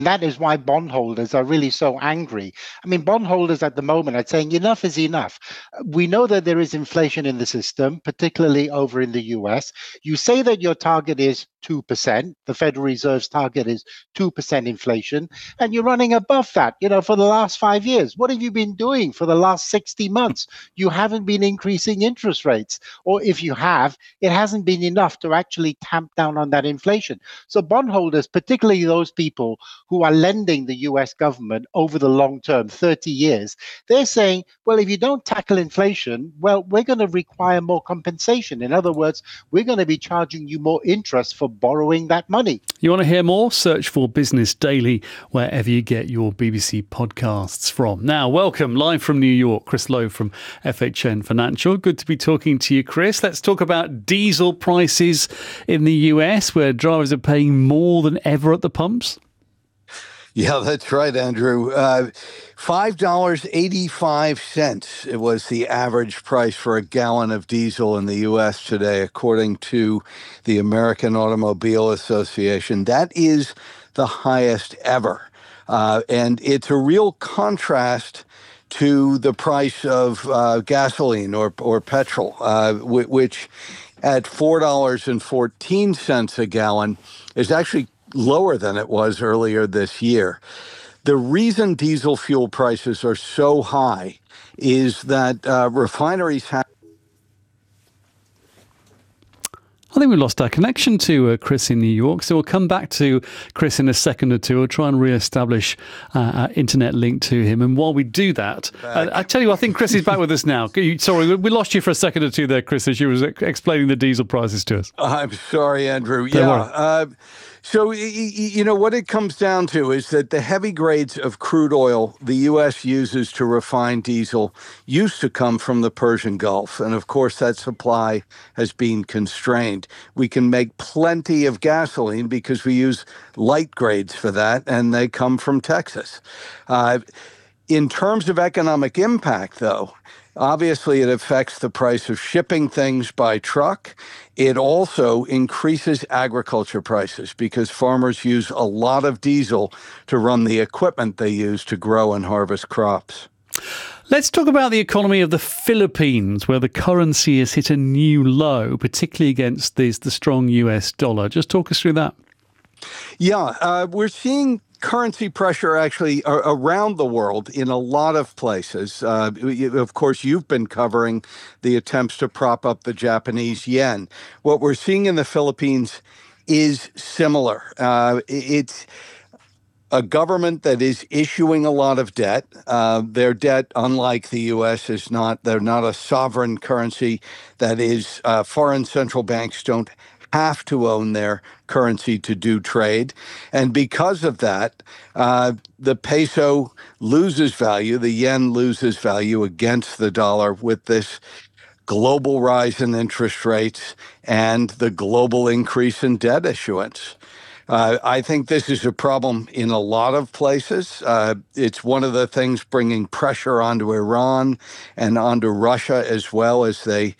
That is why bondholders are really so angry. I mean, bondholders at the moment are saying enough is enough. We know that there is inflation in the system, particularly over in the US. You say that your target is 2%. The Federal Reserve's target is 2% inflation, and you're running above that, for the last 5 years. What have you been doing for the last 60 months? You haven't been increasing interest rates. Or if you have, it hasn't been enough to actually tamp down on that inflation. So bondholders, particularly those people who are lending the US government over the long term, 30 years, they're saying, well, if you don't tackle inflation, well, we're going to require more compensation. In other words, we're going to be charging you more interest for borrowing that money. You want to hear more? Search for Business Daily wherever you get your BBC podcasts from. Now, welcome live from New York, Chris Lowe from FHN Financial. Good to be talking to you, Chris. Let's talk about diesel prices in the US, where drivers are paying more than ever at the pumps. Yeah, that's right, Andrew. $5.85 it was the average price for a gallon of diesel in the U.S. today, according to the American Automobile Association. That is the highest ever. And it's a real contrast to the price of gasoline or petrol, which at $4.14 a gallon is actually lower than it was earlier this year. The reason diesel fuel prices are so high is that refineries have... I think we lost our connection to Chris in New York, so we'll come back to Chris in a second or two. We'll try and re-establish our internet link to him. And while we do that, I tell you, I think Chris is back with us now. Sorry, we lost you for a second or two there, Chris, as you was explaining the diesel prices to us. I'm sorry, Andrew. So, what it comes down to is that the heavy grades of crude oil the U.S. uses to refine diesel used to come from the Persian Gulf. And of course, that supply has been constrained. We can make plenty of gasoline because we use light grades for that, and they come from Texas. In terms of economic impact, though, obviously, it affects the price of shipping things by truck. It also increases agriculture prices because farmers use a lot of diesel to run the equipment they use to grow and harvest crops. Let's talk about the economy of the Philippines, where the currency has hit a new low, particularly against the strong US dollar. Just talk us through that. Yeah, we're seeing currency pressure actually around the world in a lot of places. Of course, you've been covering the attempts to prop up the Japanese yen. What we're seeing in the Philippines is similar. It's a government that is issuing a lot of debt. Their debt, unlike the U.S., they're not a sovereign currency. That is, foreign central banks don't have to own their currency to do trade. And because of that, the peso loses value, the yen loses value against the dollar with this global rise in interest rates and the global increase in debt issuance. I think this is a problem in a lot of places. It's one of the things bringing pressure onto Iran and onto Russia as well as they,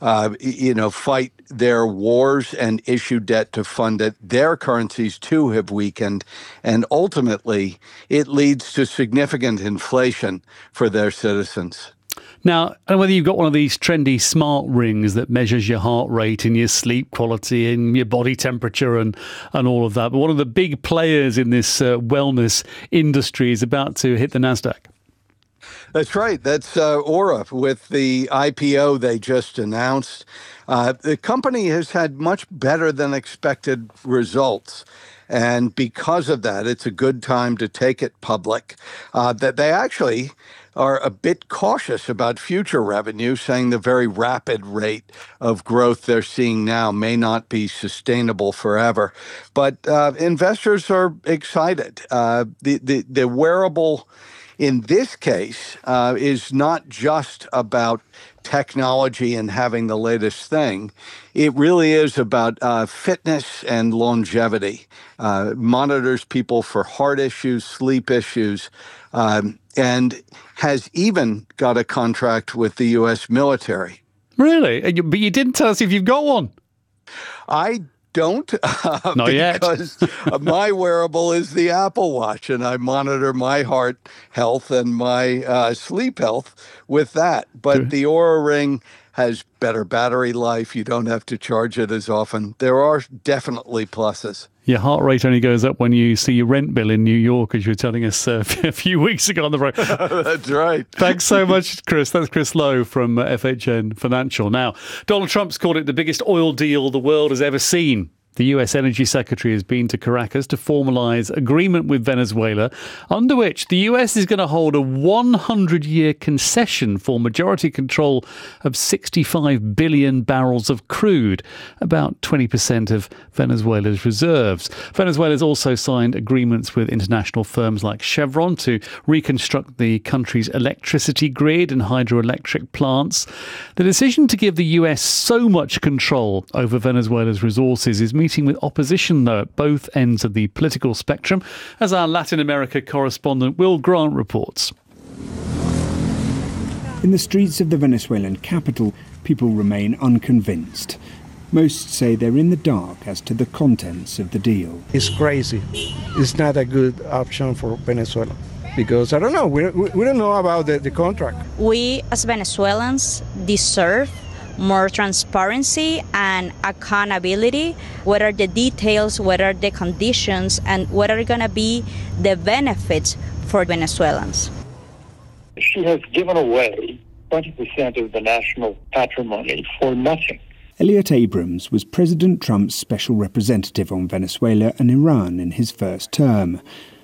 fight their wars and issue debt to fund it. Their currencies, too, have weakened. And ultimately, it leads to significant inflation for their citizens. Now, I don't know whether you've got one of these trendy smart rings that measures your heart rate and your sleep quality and your body temperature and all of that. But one of the big players in this wellness industry is about to hit the NASDAQ. That's right. That's Oura with the IPO they just announced. The company has had much better than expected results. And because of that, it's a good time to take it public. That they actually are a bit cautious about future revenue, saying the very rapid rate of growth they're seeing now may not be sustainable forever. But investors are excited. The wearable in this case is not just about technology and having the latest thing. It really is about fitness and longevity. Monitors people for heart issues, sleep issues, and has even got a contract with the U.S. military. Really? But you didn't tell us if you've got one. I don't Not because my wearable is the Apple Watch, and I monitor my heart health and my sleep health with that. But the Oura Ring has better battery life. You don't have to charge it as often. There are definitely pluses. Your heart rate only goes up when you see your rent bill in New York, as you were telling us a few weeks ago on the road. That's right. Thanks so much, Chris. That's Chris Lowe from FHN Financial. Now, Donald Trump's called it the biggest oil deal the world has ever seen. The US Energy Secretary has been to Caracas to formalise agreement with Venezuela, under which the US is going to hold a 100-year concession for majority control of 65 billion barrels of crude, about 20% of Venezuela's reserves. Venezuela's also signed agreements with international firms like Chevron to reconstruct the country's electricity grid and hydroelectric plants. The decision to give the US so much control over Venezuela's resources is meeting with opposition, though, at both ends of the political spectrum, as our Latin America correspondent Will Grant reports. In the streets of the Venezuelan capital, people remain unconvinced. Most say they're in the dark as to the contents of the deal. It's crazy. It's not a good option for Venezuela because, I don't know, we don't know about the contract. We as Venezuelans deserve more transparency and accountability. What are the details, what are the conditions, and what are going to be the benefits for Venezuelans? She has given away 20% of the national patrimony for nothing. Elliot Abrams was President Trump's special representative on Venezuela and Iran in his first term.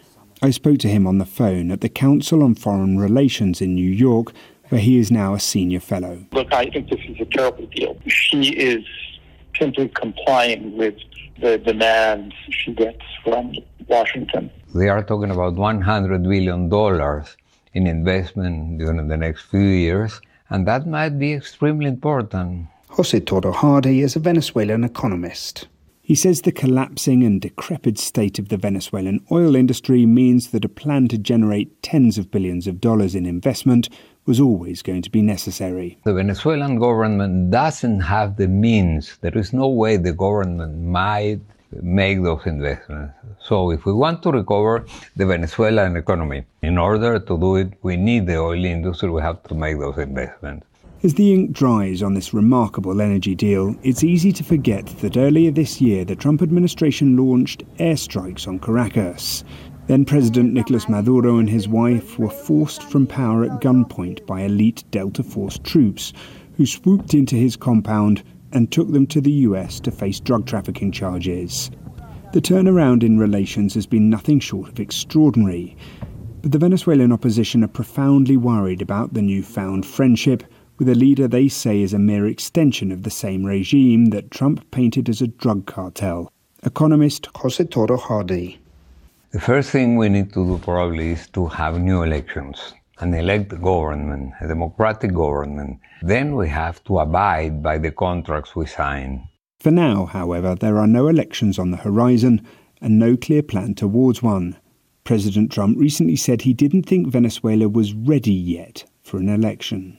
I spoke to him on the phone at the Council on Foreign Relations in New York, where he is now a senior fellow. Look, I think this is a terrible deal. She is simply complying with the demands she gets from Washington. They are talking about $100 billion in investment during the next few years, and that might be extremely important. Jose Toro Hardy is a Venezuelan economist. He says the collapsing and decrepit state of the Venezuelan oil industry means that a plan to generate tens of billions of dollars in investment was always going to be necessary. The Venezuelan government doesn't have the means. There is no way the government might make those investments. So if we want to recover the Venezuelan economy, in order to do it, we need the oil industry. We have to make those investments. As the ink dries on this remarkable energy deal, it's easy to forget that earlier this year the Trump administration launched airstrikes on Caracas. Then President Nicolas Maduro and his wife were forced from power at gunpoint by elite Delta Force troops, who swooped into his compound and took them to the US to face drug trafficking charges. The turnaround in relations has been nothing short of extraordinary. But the Venezuelan opposition are profoundly worried about the newfound friendship with a leader they say is a mere extension of the same regime that Trump painted as a drug cartel. Economist Jose Toro Hardy. The first thing we need to do probably is to have new elections and elect a government, a democratic government. Then we have to abide by the contracts we sign. For now, however, there are no elections on the horizon and no clear plan towards one. President Trump recently said he didn't think Venezuela was ready yet for an election.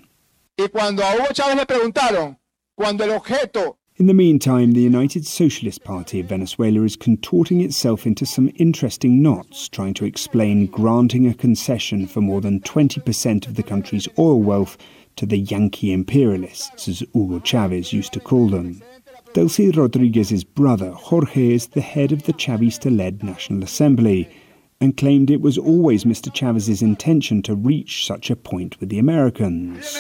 In the meantime, the United Socialist Party of Venezuela is contorting itself into some interesting knots, trying to explain granting a concession for more than 20% of the country's oil wealth to the Yankee imperialists, as Hugo Chavez used to call them. Delcy Rodriguez's brother, Jorge, is the head of the Chavista-led National Assembly, and claimed it was always Mr. Chavez's intention to reach such a point with the Americans.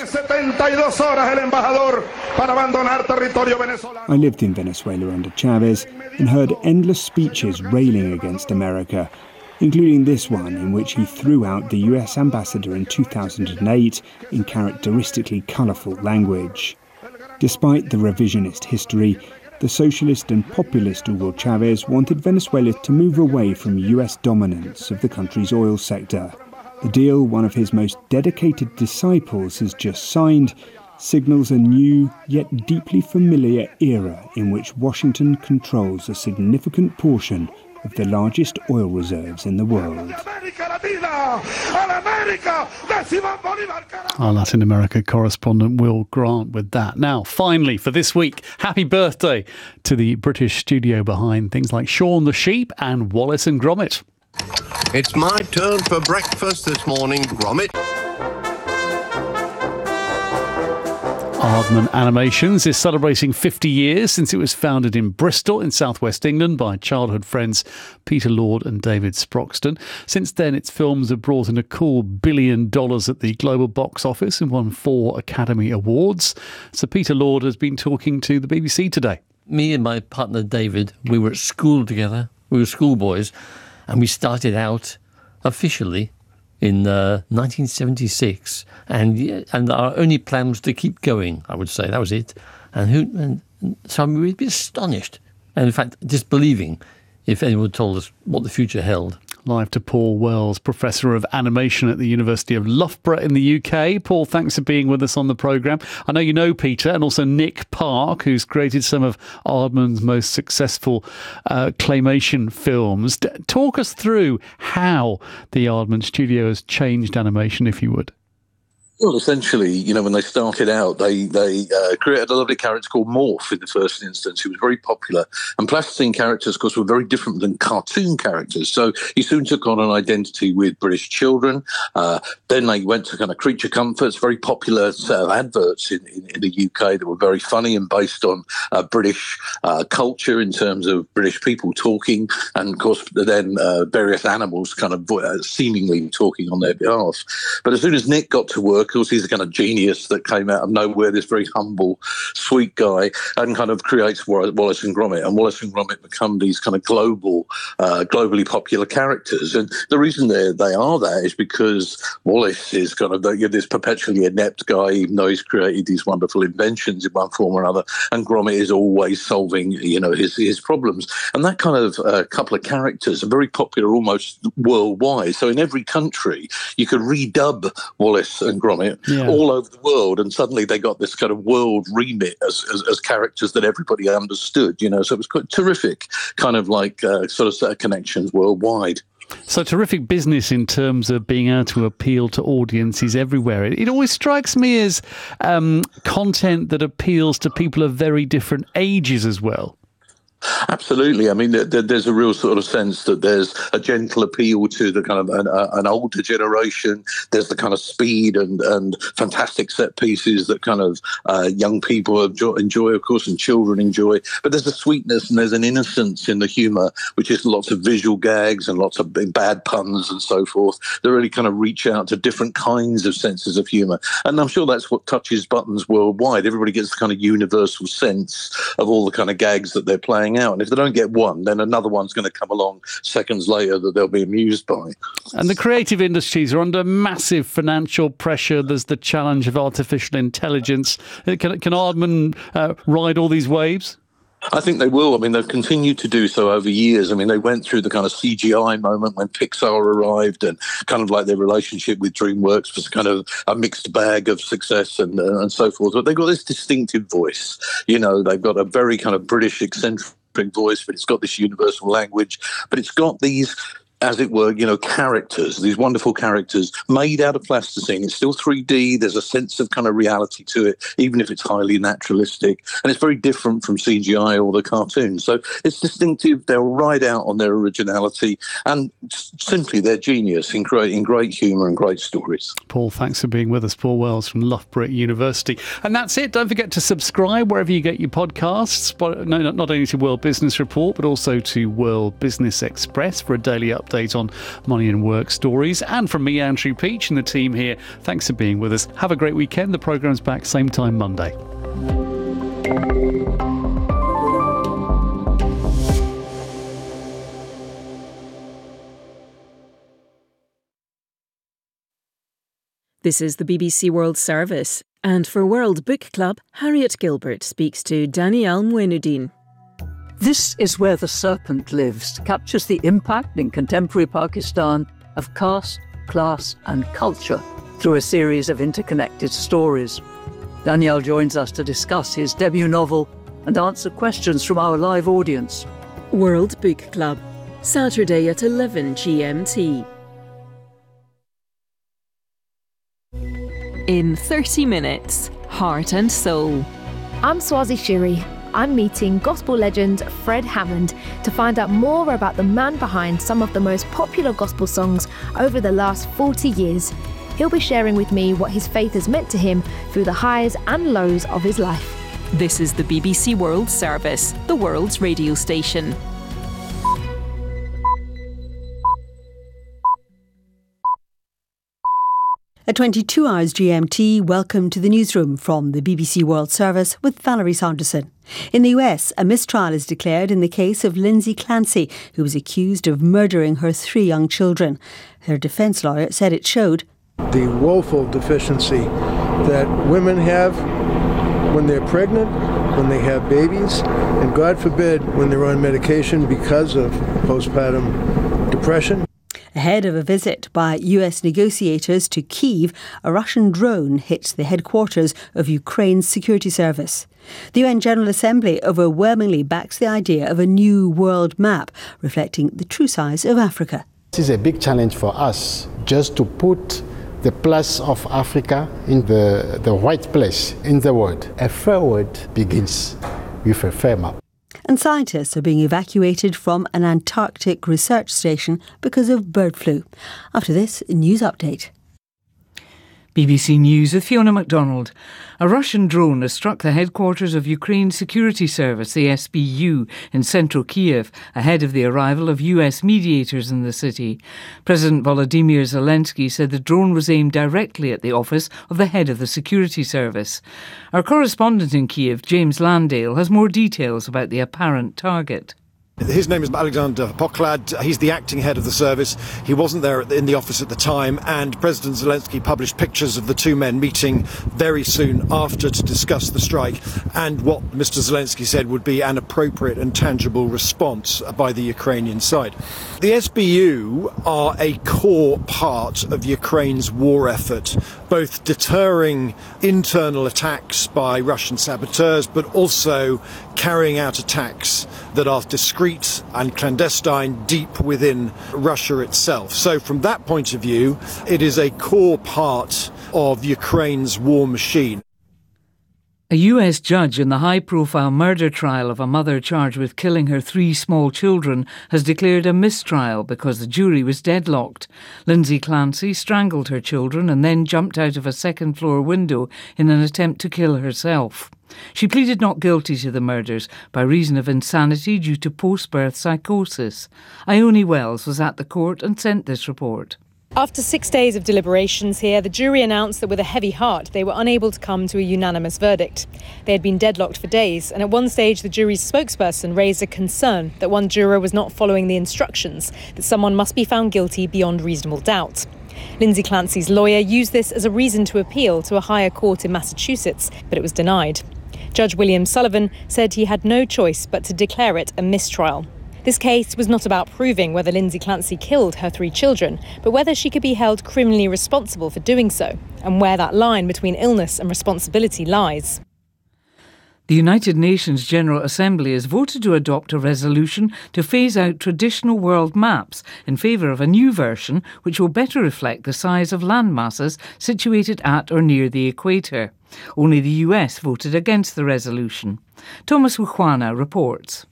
I lived in Venezuela under Chavez and heard endless speeches railing against America, including this one in which he threw out the US ambassador in 2008 in characteristically colourful language. Despite the revisionist history, the socialist and populist Hugo Chavez wanted Venezuela to move away from US dominance of the country's oil sector. The deal one of his most dedicated disciples has just signed signals a new yet deeply familiar era in which Washington controls a significant portion of the largest oil reserves in the world. Our Latin America correspondent Will Grant with that. Now, finally, for this week, happy birthday to the British studio behind things like Shaun the Sheep and Wallace and Gromit. It's my turn for breakfast this morning, Gromit. Aardman Animations is celebrating 50 years since it was founded in Bristol in southwest England by childhood friends Peter Lord and David Sproxton. Since then, its films have brought in a cool $1 billion at the global box office and won 4 Academy Awards. So Peter Lord has been talking to the BBC today. Me and my partner David, we were at school together. We were schoolboys, and we started out officially in 1976, and our only plan was to keep going, I would say. That was it. And so we'd be astonished, and in fact disbelieving, if anyone told us what the future held. Live to Paul Wells, Professor of Animation at the University of Loughborough in the UK. Paul, thanks for being with us on the programme. I know you know Peter and also Nick Park, who's created some of Aardman's most successful claymation films. Talk us through how the Aardman studio has changed animation, if you would. Well, essentially, when they started out, they created a lovely character called Morph in the first instance, who was very popular. And plasticine characters, of course, were very different than cartoon characters. So he soon took on an identity with British children. Then they went to kind of Creature Comforts, very popular set of adverts in the UK that were very funny and based on British culture in terms of British people talking. And, of course, then various animals kind of seemingly talking on their behalf. But as soon as Nick got to work, of course, he's a kind of genius that came out of nowhere, this very humble, sweet guy, and kind of creates Wallace and Gromit. And Wallace and Gromit become these kind of globally popular characters. And the reason they are that is because Wallace is kind of this perpetually inept guy, even though he's created these wonderful inventions in one form or another. And Gromit is always solving, his problems. And that kind of couple of characters are very popular almost worldwide. So in every country, you could redub Wallace and Gromit all over the world, and suddenly they got this kind of world remit as characters that everybody understood, so it was quite terrific, kind of like sort of set of connections worldwide. So terrific business in terms of being able to appeal to audiences everywhere. It always strikes me as content that appeals to people of very different ages as well. Absolutely. I mean, there's a real sort of sense that there's a gentle appeal to the kind of an older generation. There's the kind of speed and fantastic set pieces that kind of young people enjoy, of course, and children enjoy. But there's a sweetness and there's an innocence in the humour, which is lots of visual gags and lots of bad puns and so forth. They really kind of reach out to different kinds of senses of humour. And I'm sure that's what touches buttons worldwide. Everybody gets the kind of universal sense of all the kind of gags that they're playing out, and if they don't get one, then another one's going to come along seconds later that they'll be amused by. And the creative industries are under massive financial pressure. There's the challenge of artificial intelligence. Can Aardman ride all these waves? I think they will. I mean, they've continued to do so over years. I mean, they went through the kind of CGI moment when Pixar arrived, and kind of like their relationship with DreamWorks was kind of a mixed bag of success and so forth. But they've got this distinctive voice. They've got a very kind of British eccentric voice, but it's got this universal language, but it's got these, as it were, characters, these wonderful characters made out of plasticine. It's still 3D. There's a sense of kind of reality to it, even if it's highly naturalistic. And it's very different from CGI or the cartoons. So it's distinctive. They'll ride out on their originality and simply their genius in creating great humour and great stories. Paul, thanks for being with us. Paul Wells from Loughborough University. And that's it. Don't forget to subscribe wherever you get your podcasts. Not only to World Business Report, but also to World Business Express for a daily update on money and work stories. And from me, Andrew Peach, and the team here, thanks for being with us. Have a great weekend. The programme's back same time Monday. This is the BBC World Service, and for World Book Club, Harriet Gilbert speaks to Danielle Mouinudin. This is Where the Serpent Lives captures the impact in contemporary Pakistan of caste, class and culture through a series of interconnected stories. Danielle joins us to discuss his debut novel and answer questions from our live audience. World Book Club, Saturday at 11 GMT. In 30 minutes, Heart and Soul. I'm Swazi Shiri. I'm meeting gospel legend Fred Hammond to find out more about the man behind some of the most popular gospel songs over the last 40 years. He'll be sharing with me what his faith has meant to him through the highs and lows of his life. This is the BBC World Service, the world's radio station. At 22 hours GMT, welcome to the newsroom from the BBC World Service with Valerie Saunderson. In the US, a mistrial is declared in the case of Lindsay Clancy, who was accused of murdering her 3 young children. Her defence lawyer said it showed the woeful deficiency that women have when they're pregnant, when they have babies, and God forbid when they're on medication because of postpartum depression. Ahead of a visit by US negotiators to Kyiv, a Russian drone hit the headquarters of Ukraine's security service. The UN General Assembly overwhelmingly backs the idea of a new world map reflecting the true size of Africa. This is a big challenge for us, just to put the place of Africa in the right place in the world. A fair world begins with a fair map. And scientists are being evacuated from an Antarctic research station because of bird flu. After this, a news update. BBC News with Fiona MacDonald. A Russian drone has struck the headquarters of Ukraine's security service, the SBU, in central Kyiv, ahead of the arrival of US mediators in the city. President Volodymyr Zelensky said the drone was aimed directly at the office of the head of the security service. Our correspondent in Kyiv, James Landale, has more details about the apparent target. His name is Alexander Poklad. He's the acting head of the service. He wasn't there in the office at the time, and President Zelensky published pictures of the 2 men meeting very soon after to discuss the strike and what Mr. Zelensky said would be an appropriate and tangible response by the Ukrainian side. The SBU are a core part of Ukraine's war effort, both deterring internal attacks by Russian saboteurs, but also carrying out attacks that are discreet and clandestine deep within Russia itself. So from that point of view, it is a core part of Ukraine's war machine. A US judge in the high-profile murder trial of a mother charged with killing her 3 small children has declared a mistrial because the jury was deadlocked. Lindsay Clancy strangled her children and then jumped out of a second-floor window in an attempt to kill herself. She pleaded not guilty to the murders by reason of insanity due to post-birth psychosis. Ione Wells was at the court and sent this report. After 6 days of deliberations here, the jury announced that with a heavy heart they were unable to come to a unanimous verdict. They had been deadlocked for days, and at one stage the jury's spokesperson raised a concern that one juror was not following the instructions, that someone must be found guilty beyond reasonable doubt. Lindsay Clancy's lawyer used this as a reason to appeal to a higher court in Massachusetts, but it was denied. Judge William Sullivan said he had no choice but to declare it a mistrial. This case was not about proving whether Lindsay Clancy killed her 3 children, but whether she could be held criminally responsible for doing so, and where that line between illness and responsibility lies. The United Nations General Assembly has voted to adopt a resolution to phase out traditional world maps in favour of a new version which will better reflect the size of land masses situated at or near the equator. Only the US voted against the resolution. Thomas Wukwana reports.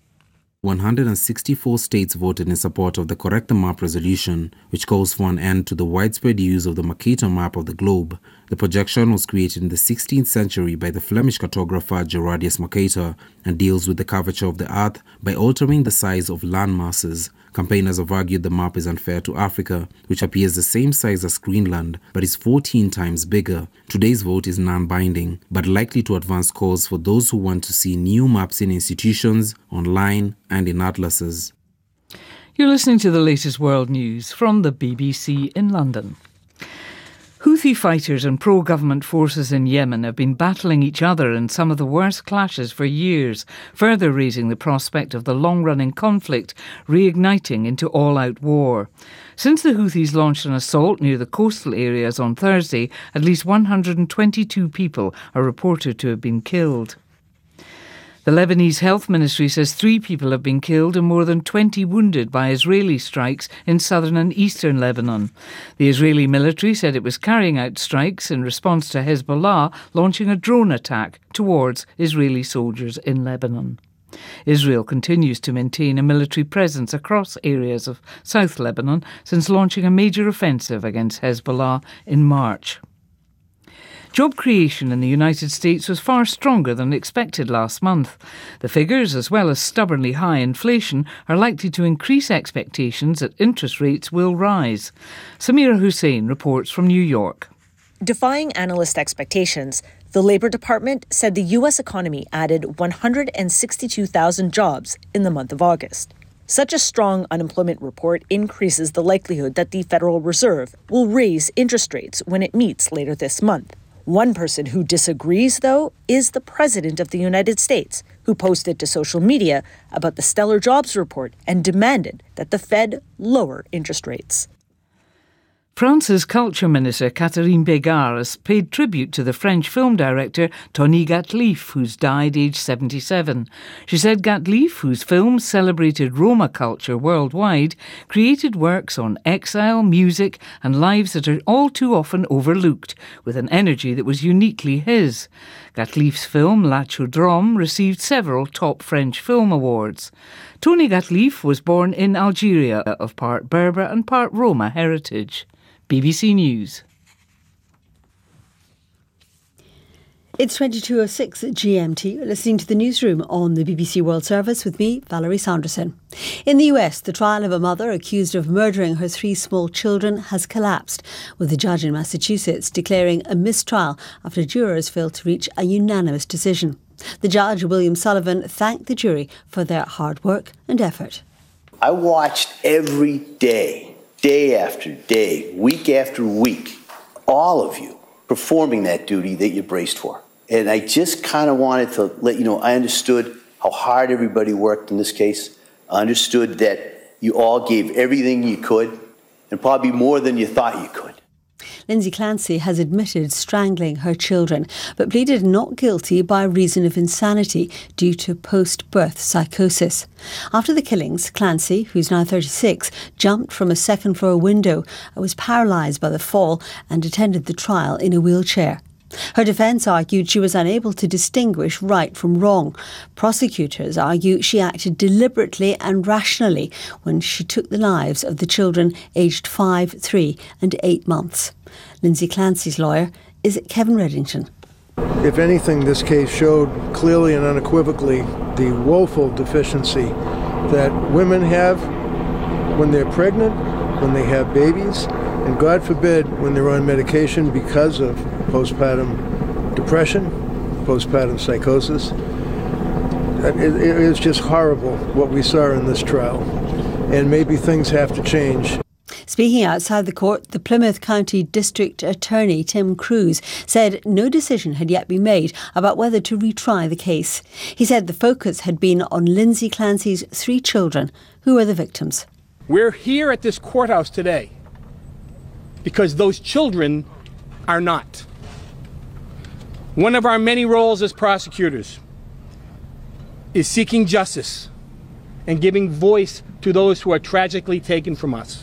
164 states voted in support of the Correct the Map resolution, which calls for an end to the widespread use of the Mercator map of the globe. The projection was created in the 16th century by the Flemish cartographer Gerardus Mercator and deals with the curvature of the earth by altering the size of land masses. Campaigners have argued the map is unfair to Africa, which appears the same size as Greenland, but is 14 times bigger. Today's vote is non-binding, but likely to advance cause for those who want to see new maps in institutions, online, and in atlases. You're listening to the latest world news from the BBC in London. Houthi fighters and pro-government forces in Yemen have been battling each other in some of the worst clashes for years, further raising the prospect of the long-running conflict reigniting into all-out war. Since the Houthis launched an assault near the coastal areas on Thursday, at least 122 people are reported to have been killed. The Lebanese Health Ministry says 3 people have been killed and more than 20 wounded by Israeli strikes in southern and eastern Lebanon. The Israeli military said it was carrying out strikes in response to Hezbollah launching a drone attack towards Israeli soldiers in Lebanon. Israel continues to maintain a military presence across areas of South Lebanon since launching a major offensive against Hezbollah in March. Job creation in the United States was far stronger than expected last month. The figures, as well as stubbornly high inflation, are likely to increase expectations that interest rates will rise. Samira Hussein reports from New York. Defying analyst expectations, the Labor Department said the U.S. economy added 162,000 jobs in the month of August. Such a strong unemployment report increases the likelihood that the Federal Reserve will raise interest rates when it meets later this month. One person who disagrees, though, is the President of the United States, who posted to social media about the stellar jobs report and demanded that the Fed lower interest rates. France's culture minister Catherine Bégard has paid tribute to the French film director Tony Gatliff, who's died aged 77. She said Gatliff, whose films celebrated Roma culture worldwide, created works on exile, music and lives that are all too often overlooked, with an energy that was uniquely his. Gatliff's film La Chaudrome received several top French film awards. Tony Gatliff was born in Algeria of part Berber and part Roma heritage. BBC News. It's 22:06 at GMT. You're listening to the newsroom on the BBC World Service with me, Valerie Sanderson. In the US, the trial of a mother accused of murdering her 3 small children has collapsed, with the judge in Massachusetts declaring a mistrial after jurors failed to reach a unanimous decision. The judge, William Sullivan, thanked the jury for their hard work and effort. I watched every day after day, week after week, all of you performing that duty that you braced for. And I just kind of wanted to let you know, I understood how hard everybody worked in this case. I understood that you all gave everything you could, and probably more than you thought you could. Lindsay Clancy has admitted strangling her children, but pleaded not guilty by reason of insanity due to post-birth psychosis. After the killings, Clancy, who's now 36, jumped from a second-floor window and was paralysed by the fall and attended the trial in a wheelchair. Her defence argued she was unable to distinguish right from wrong. Prosecutors argue she acted deliberately and rationally when she took the lives of the children aged 5, 3 and 8 months. Lindsay Clancy's lawyer is Kevin Reddington. If anything, this case showed clearly and unequivocally the woeful deficiency that women have when they're pregnant, when they have babies, and God forbid when they're on medication because of postpartum depression, postpartum psychosis. It is just horrible what we saw in this trial, and maybe things have to change. Speaking outside the court, the Plymouth County District Attorney Tim Cruz said no decision had yet been made about whether to retry the case. He said the focus had been on Lindsay Clancy's 3 children, who were the victims. We're here at this courthouse today because those children are not. One of our many roles as prosecutors is seeking justice and giving voice to those who are tragically taken from us.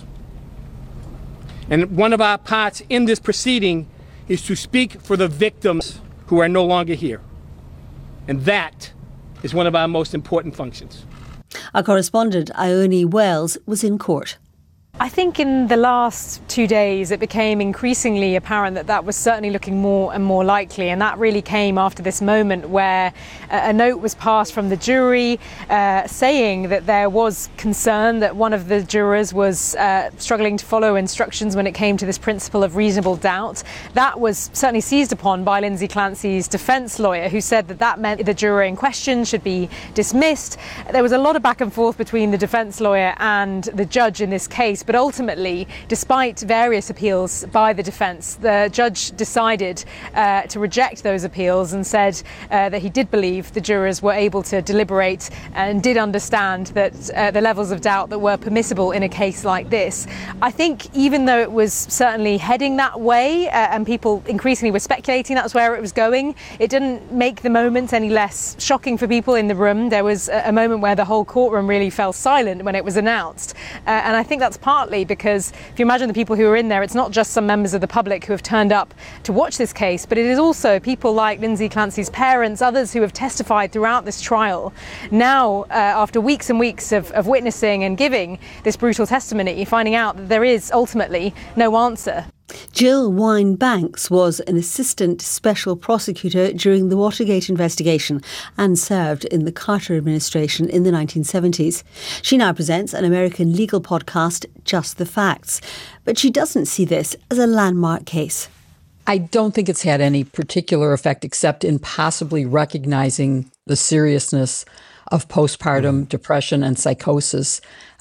And one of our parts in this proceeding is to speak for the victims who are no longer here. And that is one of our most important functions. Our correspondent, Ione Wells, was in court. I think in the last 2 days it became increasingly apparent that was certainly looking more and more likely, and that really came after this moment where a note was passed from the jury saying that there was concern that one of the jurors was struggling to follow instructions when it came to this principle of reasonable doubt. That was certainly seized upon by Lindsay Clancy's defence lawyer, who said that meant the juror in question should be dismissed. There was a lot of back and forth between the defence lawyer and the judge in this case, But ultimately, despite various appeals by the defence, the judge decided to reject those appeals and said that he did believe the jurors were able to deliberate and did understand that the levels of doubt that were permissible in a case like this. I think even though it was certainly heading that way and people increasingly were speculating that's where it was going, it didn't make the moment any less shocking for people in the room. There was a moment where the whole courtroom really fell silent when it was announced. And I think that's partly because if you imagine the people who are in there, it's not just some members of the public who have turned up to watch this case, but it is also people like Lindsay Clancy's parents, others who have testified throughout this trial. Now, after weeks and weeks of witnessing and giving this brutal testimony, finding out that there is ultimately no answer. Jill Wine-Banks was an assistant special prosecutor during the Watergate investigation and served in the Carter administration in the 1970s. She now presents an American legal podcast, Just the Facts. But she doesn't see this as a landmark case. I don't think it's had any particular effect except in possibly recognizing the seriousness of postpartum depression and psychosis.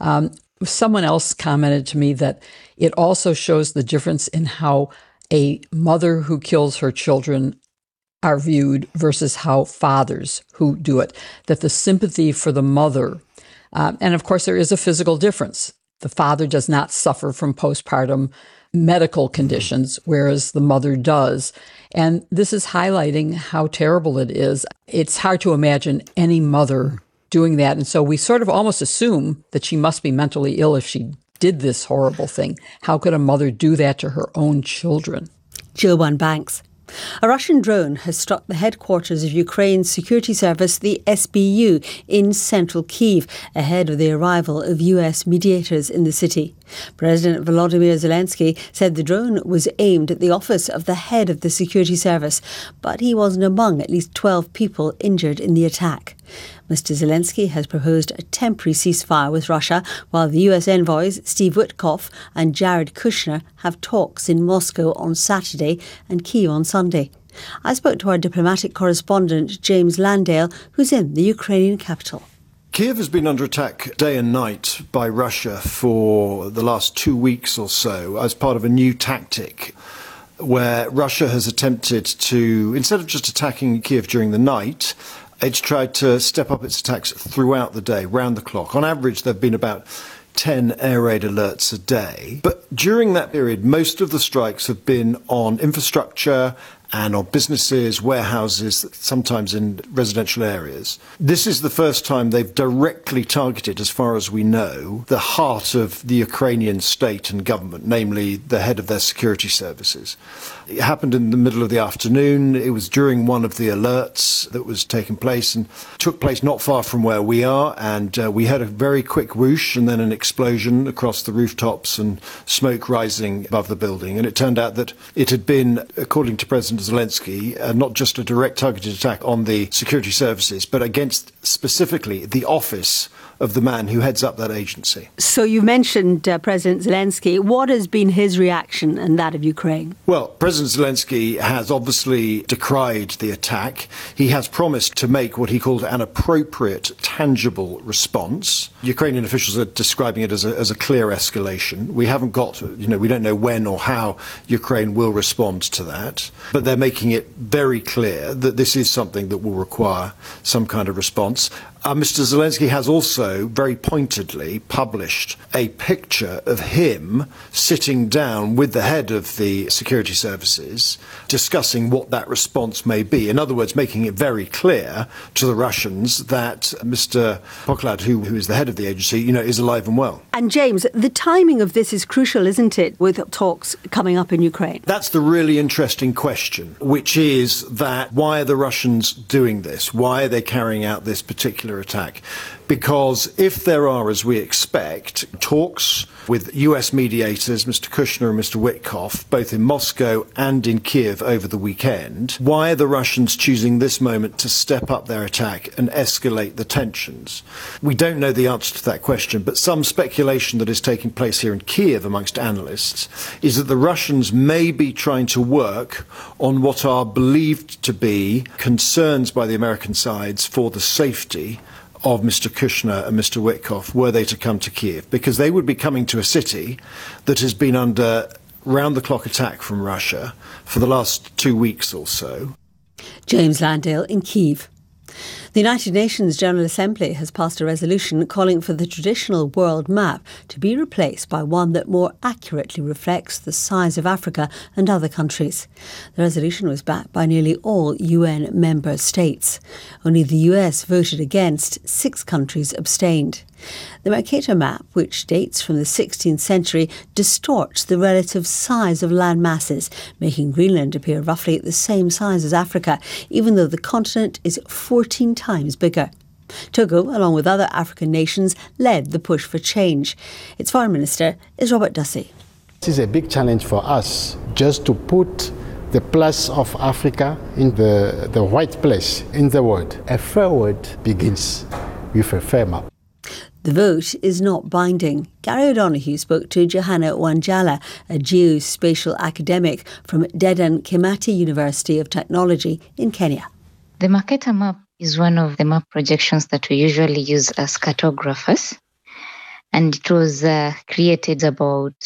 Someone else commented to me that it also shows the difference in how a mother who kills her children are viewed versus how fathers who do it. That the sympathy for the mother, and of course there is a physical difference. The father does not suffer from postpartum medical conditions, whereas the mother does. And this is highlighting how terrible it is. It's hard to imagine any mother doing that. And so we sort of almost assume that she must be mentally ill if she did this horrible thing. How could a mother do that to her own children? Jill Wine-Banks. A Russian drone has struck the headquarters of Ukraine's security service, the SBU, in central Kyiv, ahead of the arrival of US mediators in the city. President Volodymyr Zelensky said the drone was aimed at the office of the head of the security service, but he wasn't among at least 12 people injured in the attack. Mr. Zelensky has proposed a temporary ceasefire with Russia, while the US envoys Steve Witkoff and Jared Kushner have talks in Moscow on Saturday and Kyiv on Sunday. I spoke to our diplomatic correspondent James Landale, who's in the Ukrainian capital. Kyiv has been under attack day and night by Russia for the last 2 weeks or so as part of a new tactic where Russia has attempted to, instead of just attacking Kyiv during the night, it's tried to step up its attacks throughout the day, round the clock. On average, there have been about 10 air raid alerts a day. But during that period, most of the strikes have been on infrastructure and on businesses, warehouses, sometimes in residential areas. This is the first time they've directly targeted, as far as we know, the heart of the Ukrainian state and government, namely the head of their security services. It happened in the middle of the afternoon. It was during one of the alerts that was taking place and took place not far from where we are. And we had a very quick whoosh and then an explosion across the rooftops and smoke rising above the building. And it turned out that it had been, according to President Zelensky, not just a direct targeted attack on the security services, but against specifically the office of the man who heads up that agency. So you mentioned President Zelensky. What has been his reaction and that of Ukraine? Well, President Zelensky has obviously decried the attack. He has promised to make what he called an appropriate, tangible response. Ukrainian officials are describing it as a clear escalation. We haven't got, we don't know when or how Ukraine will respond to that. But they're making it very clear that this is something that will require some kind of response. Mr. Zelensky has also very pointedly published a picture of him sitting down with the head of the security services discussing what that response may be. In other words, making it very clear to the Russians that Mr. Poklad, who is the head of the agency, is alive and well. And James, the timing of this is crucial, isn't it, with talks coming up in Ukraine? That's the really interesting question, which is that why are the Russians doing this? Why are they carrying out this particular attack? Because if there are, as we expect, talks with US mediators, Mr. Kushner and Mr. Witkoff, both in Moscow and in Kyiv over the weekend, why are the Russians choosing this moment to step up their attack and escalate the tensions? We don't know the answer to that question, but some speculation that is taking place here in Kyiv amongst analysts is that the Russians may be trying to work on what are believed to be concerns by the American sides for the safety of Mr. Kushner and Mr. Witkoff were they to come to Kiev, because they would be coming to a city that has been under round-the-clock attack from Russia for the last 2 weeks or so. James Landale in Kyiv. The United Nations General Assembly has passed a resolution calling for the traditional world map to be replaced by one that more accurately reflects the size of Africa and other countries. The resolution was backed by nearly all UN member states. Only the US voted against, 6 countries abstained. The Mercator map, which dates from the 16th century, distorts the relative size of land masses, making Greenland appear roughly at the same size as Africa, even though the continent is 14 times bigger. Togo, along with other African nations, led the push for change. Its foreign minister is Robert Dussey. This is a big challenge for us, just to put the plus of Africa in the right place in the world. A fair word begins with a fair map. The vote is not binding. Gary O'Donoghue spoke to Johanna Wanjala, a geospatial academic from Dedan Kimathi University of Technology in Kenya. The Mercator map is one of the map projections that we usually use as cartographers. And it was created about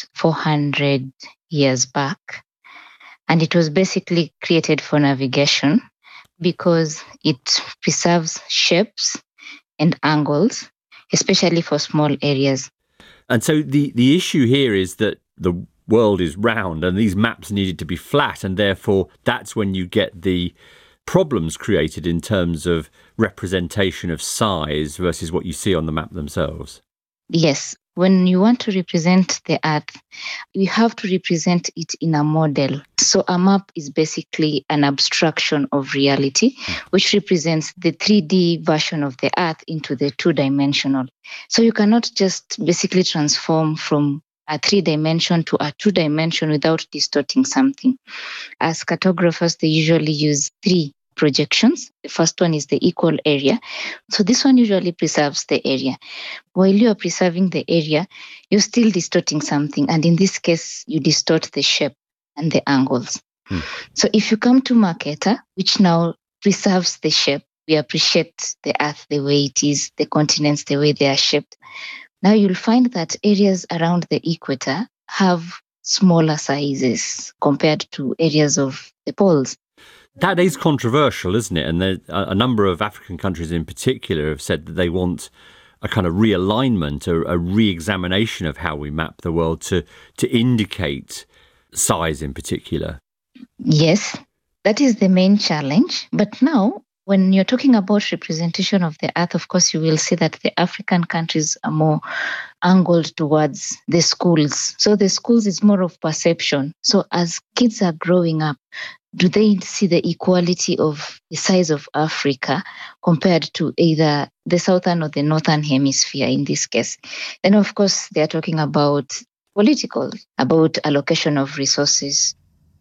400 years back. And it was basically created for navigation because it preserves shapes and angles, especially for small areas. And so the issue here is that the world is round and these maps needed to be flat, and therefore that's when you get the problems created in terms of representation of size versus what you see on the map themselves. Yes. When you want to represent the Earth, you have to represent it in a model. So a map is basically an abstraction of reality, which represents the 3D version of the Earth into the 2-dimensional. So you cannot just basically transform from a 3-dimension to a 2-dimension without distorting something. As cartographers, they usually use 3 projections. The first one is the equal area. So this one usually preserves the area. While you are preserving the area, you're still distorting something. And in this case, you distort the shape and the angles. So if you come to Mercator, which now preserves the shape, we appreciate the Earth the way it is, the continents the way they are shaped. Now you'll find that areas around the equator have smaller sizes compared to areas of the poles. That is controversial, isn't it? And a number of African countries in particular have said that they want a kind of realignment, a re-examination of how we map the world to indicate size in particular. Yes, that is the main challenge. But now, when you're talking about representation of the Earth, of course, you will see that the African countries are more angled towards the schools. So the schools is more of perception. So as kids are growing up, do they see the equality of the size of Africa compared to either the southern or the northern hemisphere in this case? Then, of course, they are talking about political, about allocation of resources.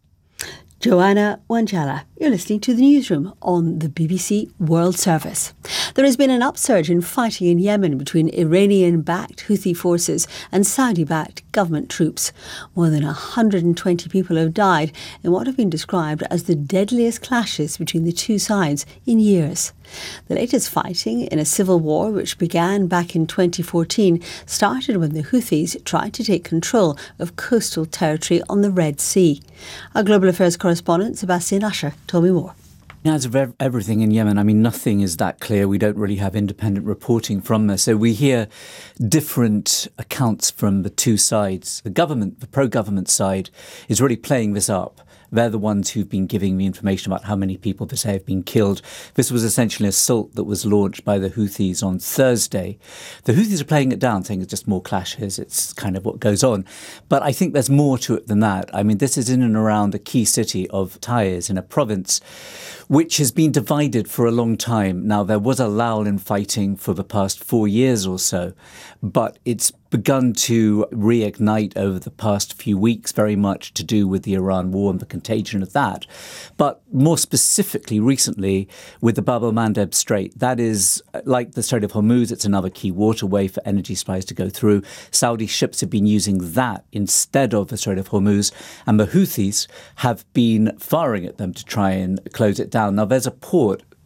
Joanna Wanjala, you're listening to the Newsroom on the BBC World Service. There has been an upsurge in fighting in Yemen between Iranian-backed Houthi forces and Saudi-backed government troops. More than 120 people have died in what have been described as the deadliest clashes between the two sides in years. The latest fighting in a civil war, which began back in 2014, started when the Houthis tried to take control of coastal territory on the Red Sea. Our Global Affairs correspondent, Sebastian Usher, told me more. As of everything in Yemen, I mean, nothing is that clear. We don't really have independent reporting from there. So we hear different accounts from the two sides. The government, the pro-government side, is really playing this up. They're the ones who've been giving me information about how many people they say have been killed. This was essentially an assault that was launched by the Houthis on Thursday. The Houthis are playing it down, saying it's just more clashes. It's kind of what goes on. But I think there's more to it than that. I mean, this is in and around the key city of Taiz in a province which has been divided for a long time. Now, there was a lull in fighting for the past 4 years or so, but it's begun to reignite over the past few weeks, very much to do with the Iran war and the contagion of that. But more specifically, recently, with the Bab el-Mandeb Strait, that is like the Strait of Hormuz, it's another key waterway for energy supplies to go through. Saudi ships have been using that instead of the Strait of Hormuz, and the Houthis have been firing at them to try and close it down. Now, there's a port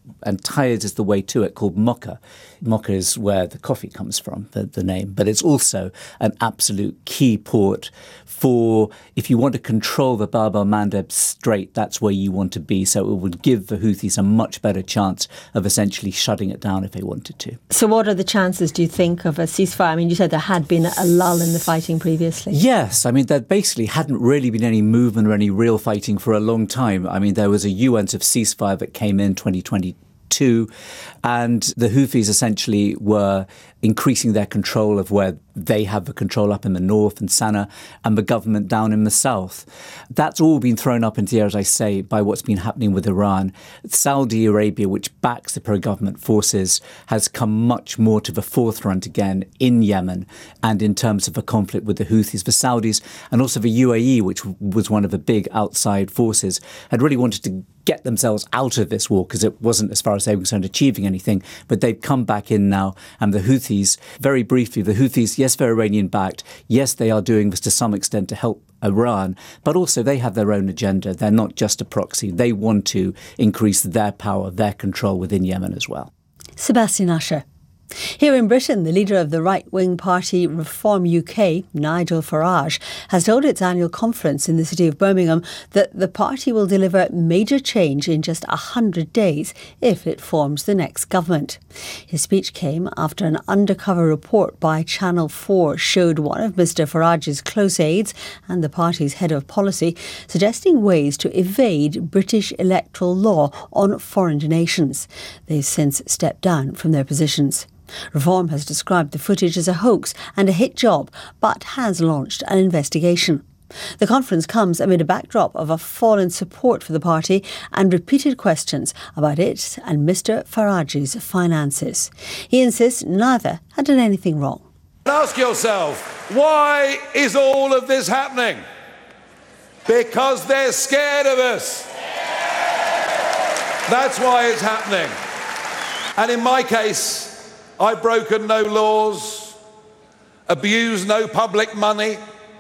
and Tayez is the way to it, called Mocha. Mocha is where the coffee comes from, the name, but it's also an absolute key port for, if you want to control the Bab el-Mandeb Strait, that's where you want to be. So it would give the Houthis a much better chance of essentially shutting it down if they wanted to. So what are the chances, do you think, of a ceasefire? I mean, you said there had been a lull in the fighting previously. Yes, I mean, there basically hadn't really been any movement or any real fighting for a long time. I mean, there was a UN ceasefire that came in 2022, and the Houthis essentially were increasing their control of where they have the control up in the north and Sana'a, and the government down in the south. That's all been thrown up into the air, as I say, by what's been happening with Iran. Saudi Arabia, which backs the pro-government forces, has come much more to the forefront again in Yemen and in terms of the conflict with the Houthis. The Saudis and also the UAE, which was one of the big outside forces, had really wanted to get themselves out of this war because it wasn't, as far as they were concerned, achieving anything. But they've come back in now, and the Houthis, very briefly, the Houthis, yes, they're Iranian-backed. Yes, they are doing this to some extent to help Iran, but also they have their own agenda. They're not just a proxy. They want to increase their power, their control within Yemen as well. Sebastian Usher. Here in Britain, the leader of the right-wing party Reform UK, Nigel Farage, has told its annual conference in the city of Birmingham that the party will deliver major change in just 100 days if it forms the next government. His speech came after an undercover report by Channel 4 showed one of Mr Farage's close aides and the party's head of policy suggesting ways to evade British electoral law on foreign donations. They've since stepped down from their positions. Reform has described the footage as a hoax and a hit job, but has launched an investigation. The conference comes amid a backdrop of a fall in support for the party and repeated questions about it and Mr Farage's finances. He insists neither had done anything wrong. Ask yourself, why is all of this happening? Because they're scared of us. That's why it's happening. And in my case, I've broken no laws, abused no public money.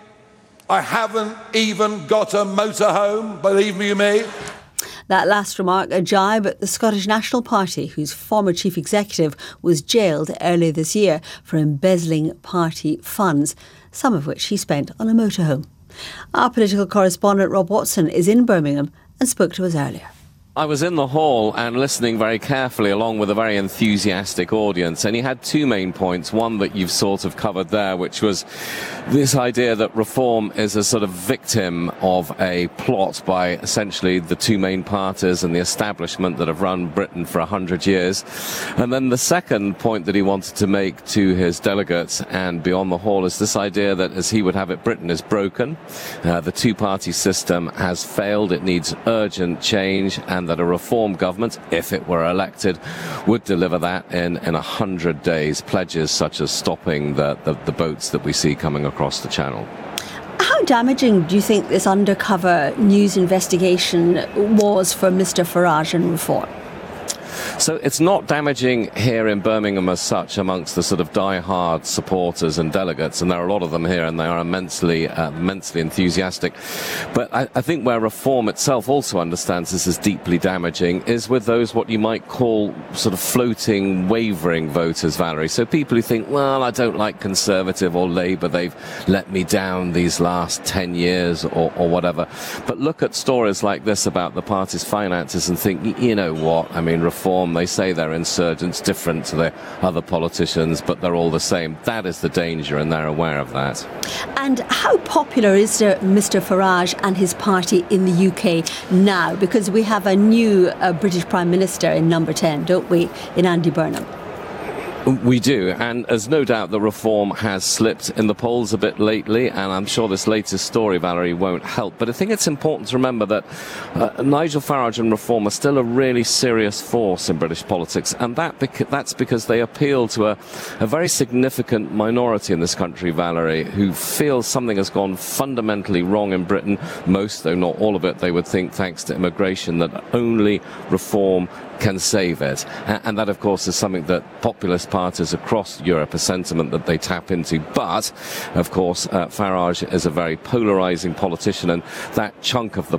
I haven't even got a motorhome, believe you me. That last remark a jibe at the Scottish National Party, whose former chief executive was jailed earlier this year for embezzling party funds, some of which he spent on a motorhome. Our political correspondent Rob Watson is in Birmingham and spoke to us earlier. I was in the hall and listening very carefully along with a very enthusiastic audience, and he had two main points. One that you've sort of covered there, which was this idea that Reform is a sort of victim of a plot by essentially the two main parties and the establishment that have run Britain for 100 years. And then the second point that he wanted to make to his delegates and beyond the hall is this idea that, as he would have it, Britain is broken. The two-party system has failed. It needs urgent change, and that a Reform government, if it were elected, would deliver that in 100 days. Pledges such as stopping the boats that we see coming across the channel. How damaging do you think this undercover news investigation was for Mr Farage and Reform? So it's not damaging here in Birmingham as such amongst the sort of die-hard supporters and delegates, and there are a lot of them here, and they are immensely enthusiastic. But I think where Reform itself also understands this is deeply damaging is with those what you might call sort of floating, wavering voters, Valerie. So people who think, well, I don't like Conservative or Labour, they've let me down these last 10 years or whatever. But look at stories like this about the party's finances and think, you know what, I mean, Reform, they say they're insurgents, different to the other politicians, but they're all the same. That is the danger, and they're aware of that. And how popular is Mr Farage and his party in the UK now? Because we have a new British Prime Minister in number 10, don't we, in Andy Burnham? We do, and there's no doubt that Reform has slipped in the polls a bit lately, and I'm sure this latest story, Valerie, won't help. But I think it's important to remember that Nigel Farage and Reform are still a really serious force in British politics, and that's because they appeal to a very significant minority in this country, Valerie, who feel something has gone fundamentally wrong in Britain. Most, though not all of it, they would think, thanks to immigration, that only Reform can save it. And that, of course, is something that populist parties across Europe a sentiment that they tap into. But, of course, Farage is a very polarising politician, and that chunk of the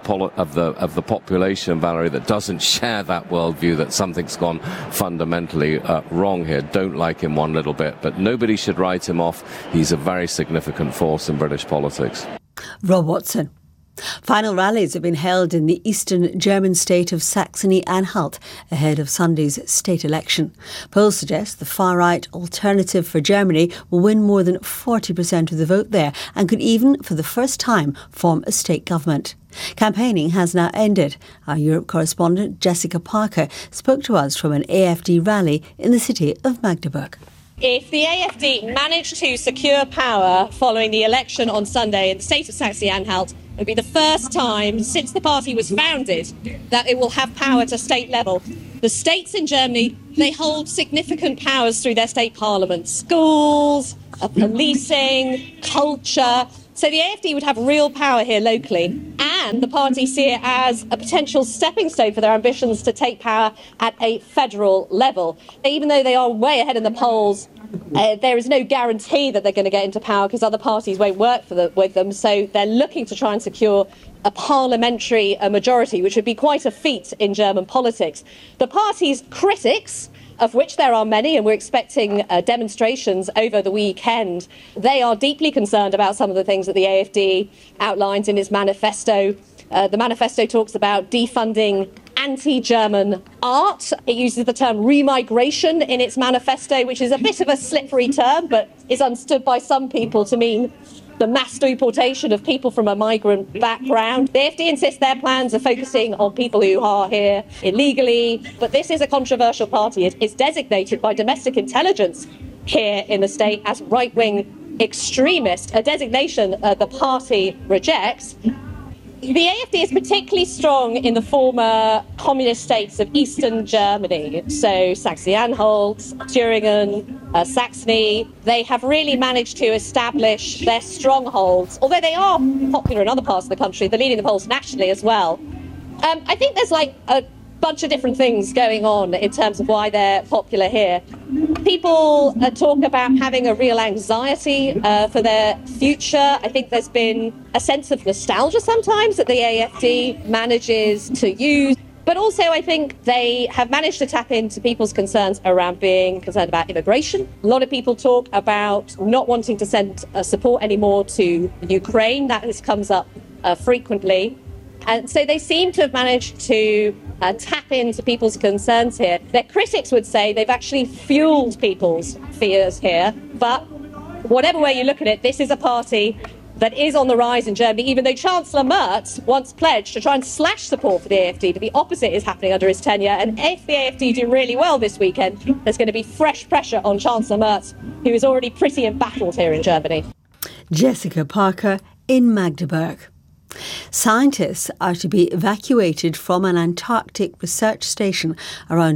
population, Valerie, that doesn't share that worldview, that something's gone fundamentally wrong here, don't like him one little bit. But nobody should write him off. He's a very significant force in British politics. Rob Watson. Final rallies have been held in the eastern German state of Saxony-Anhalt ahead of Sunday's state election. Polls suggest the far-right Alternative for Germany will win more than 40% of the vote there and could even, for the first time, form a state government. Campaigning has now ended. Our Europe correspondent Jessica Parker spoke to us from an AfD rally in the city of Magdeburg. If the AfD managed to secure power following the election on Sunday in the state of Saxony-Anhalt, it would be the first time since the party was founded that it will have power to state level. The states in Germany, they hold significant powers through their state parliaments, schools, policing, culture. So the AfD would have real power here locally, and the party see it as a potential stepping stone for their ambitions to take power at a federal level. Even though they are way ahead in the polls, there is no guarantee that they're going to get into power because other parties won't work with them. So they're looking to try and secure a parliamentary majority, which would be quite a feat in German politics. The party's critics, of which there are many, and we're expecting demonstrations over the weekend, they are deeply concerned about some of the things that the AfD outlines in its manifesto. The manifesto talks about defunding anti-German art. It uses the term remigration in its manifesto, which is a bit of a slippery term, but is understood by some people to mean the mass deportation of people from a migrant background. The AfD insists their plans are focusing on people who are here illegally, but this is a controversial party. It's designated by domestic intelligence here in the state as right-wing extremist, a designation the party rejects. The AfD is particularly strong in the former communist states of eastern Germany, so Saxony-Anhalt, Thüringen, Saxony. They have really managed to establish their strongholds, although they are popular in other parts of the country. They're leading the polls nationally as well. I think there's like a bunch of different things going on in terms of why they're popular here. People talk about having a real anxiety for their future. I think there's been a sense of nostalgia sometimes that the AfD manages to use. But also, I think they have managed to tap into people's concerns around being concerned about immigration. A lot of people talk about not wanting to send support anymore to Ukraine. That comes up frequently. And so they seem to have managed to tap into people's concerns here. Their critics would say they've actually fueled people's fears here. But whatever way you look at it, this is a party that is on the rise in Germany, even though Chancellor Merz once pledged to try and slash support for the AfD, but the opposite is happening under his tenure. And if the AfD do really well this weekend, there's going to be fresh pressure on Chancellor Merz, who is already pretty embattled here in Germany. Jessica Parker in Magdeburg. Scientists are to be evacuated from an Antarctic research station around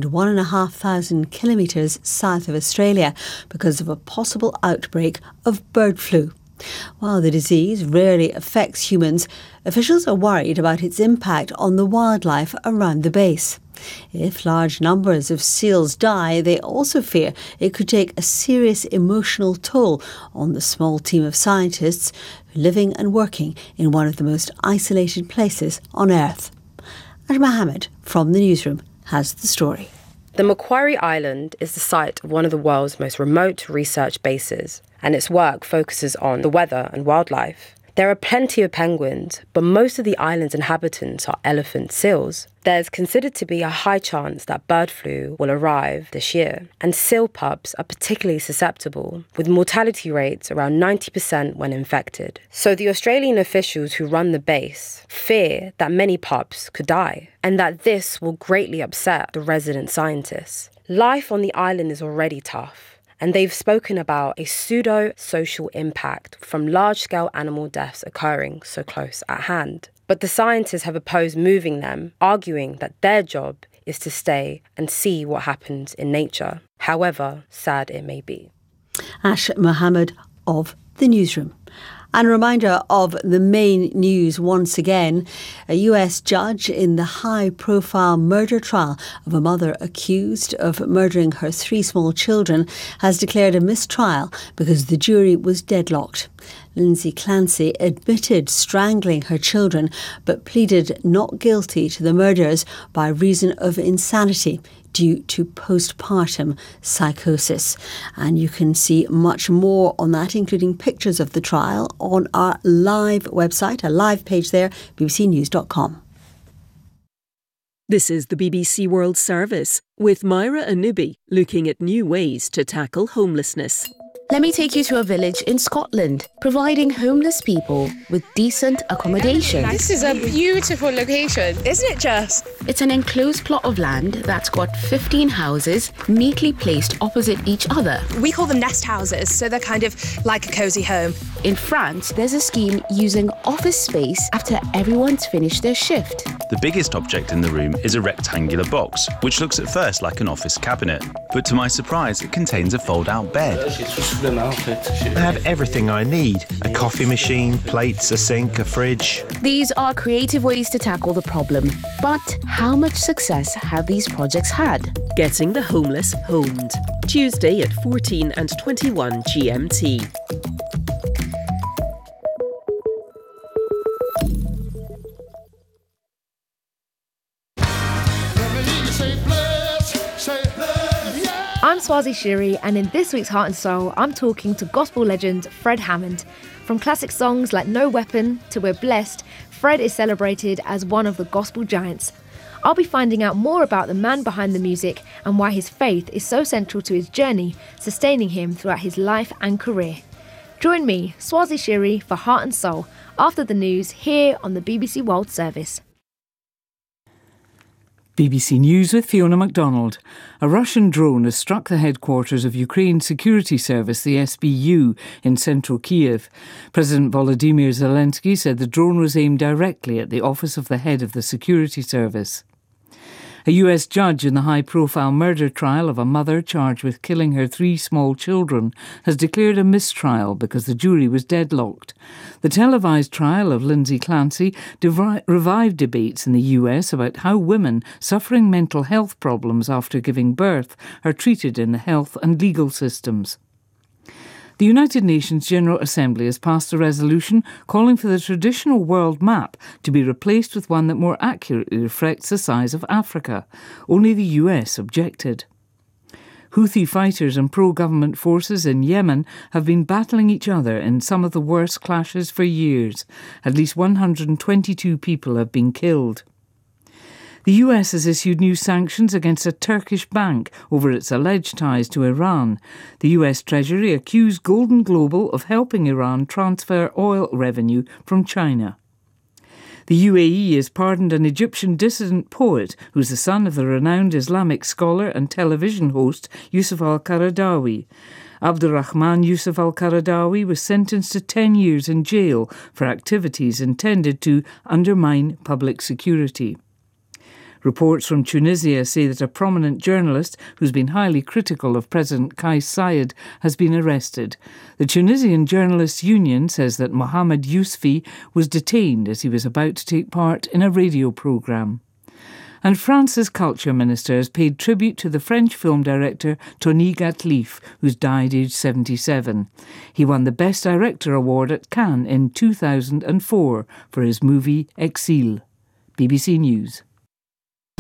1,500 kilometres south of Australia because of a possible outbreak of bird flu. While the disease rarely affects humans, officials are worried about its impact on the wildlife around the base. If large numbers of seals die, they also fear it could take a serious emotional toll on the small team of scientists living and working in one of the most isolated places on Earth. Ash Mohammed from the newsroom has the story. The Macquarie Island is the site of one of the world's most remote research bases, and its work focuses on the weather and wildlife. There are plenty of penguins, but most of the island's inhabitants are elephant seals. There's considered to be a high chance that bird flu will arrive this year, and seal pups are particularly susceptible, with mortality rates around 90% when infected. So the Australian officials who run the base fear that many pups could die, and that this will greatly upset the resident scientists. Life on the island is already tough, and they've spoken about a pseudo-social impact from large-scale animal deaths occurring so close at hand. But the scientists have opposed moving them, arguing that their job is to stay and see what happens in nature, however sad it may be. Ash Mohammed of the newsroom. And a reminder of the main news once again. A US judge in the high-profile murder trial of a mother accused of murdering her 3 small children has declared a mistrial because the jury was deadlocked. Lindsay Clancy admitted strangling her children but pleaded not guilty to the murders by reason of insanity due to postpartum psychosis. And you can see much more on that, including pictures of the trial, on our live website, a live page there, bbcnews.com. This is the BBC World Service with Myra Anubi, looking at new ways to tackle homelessness. Let me take you to a village in Scotland, providing homeless people with decent accommodation. This is a beautiful location, isn't it just? It's an enclosed plot of land that's got 15 houses neatly placed opposite each other. We call them nest houses, so they're kind of like a cosy home. In France, there's a scheme using office space after everyone's finished their shift. The biggest object in the room is a rectangular box, which looks at first like an office cabinet. But to my surprise, it contains a fold-out bed. I have everything I need. A coffee machine, plates, a sink, a fridge. These are creative ways to tackle the problem. But how much success have these projects had? Getting the homeless homed. Tuesday at 14 and 21 GMT. I'm Swazi Shiri, and in this week's Heart and Soul, I'm talking to gospel legend Fred Hammond. From classic songs like No Weapon to We're Blessed, Fred is celebrated as one of the gospel giants. I'll be finding out more about the man behind the music and why his faith is so central to his journey, sustaining him throughout his life and career. Join me, Swazi Shiri, for Heart and Soul after the news here on the BBC World Service. BBC News with Fiona MacDonald. A Russian drone has struck the headquarters of Ukraine's security service, the SBU, in central Kiev. President Volodymyr Zelensky said the drone was aimed directly at the office of the head of the security service. A US judge in the high-profile murder trial of a mother charged with killing her 3 small children has declared a mistrial because the jury was deadlocked. The televised trial of Lindsay Clancy revived debates in the US about how women suffering mental health problems after giving birth are treated in the health and legal systems. The United Nations General Assembly has passed a resolution calling for the traditional world map to be replaced with one that more accurately reflects the size of Africa. Only the US objected. Houthi fighters and pro-government forces in Yemen have been battling each other in some of the worst clashes for years. At least 122 people have been killed. The US has issued new sanctions against a Turkish bank over its alleged ties to Iran. The US Treasury accused Golden Global of helping Iran transfer oil revenue from China. The UAE has pardoned an Egyptian dissident poet who's the son of the renowned Islamic scholar and television host Yusuf al-Qaradawi. Abdurrahman Yusuf al-Qaradawi was sentenced to 10 years in jail for activities intended to undermine public security. Reports from Tunisia say that a prominent journalist who's been highly critical of President Kais Saied has been arrested. The Tunisian Journalists' Union says that Mohamed Yousfi was detained as he was about to take part in a radio programme. And France's culture minister has paid tribute to the French film director Tony Gatliff, who's died aged 77. He won the Best Director award at Cannes in 2004 for his movie Exil. BBC News.